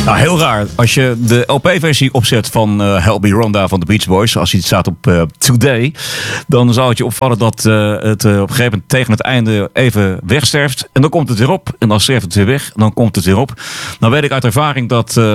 Nou, heel raar. Als je de LP-versie opzet van Help Me Rhonda van de Beach Boys, als je het staat op Today, dan zou het je opvallen dat het op een gegeven moment tegen het einde even wegsterft. En dan komt het weer op. En dan sterft het weer weg. En dan komt het weer op. Nou weet ik uit ervaring dat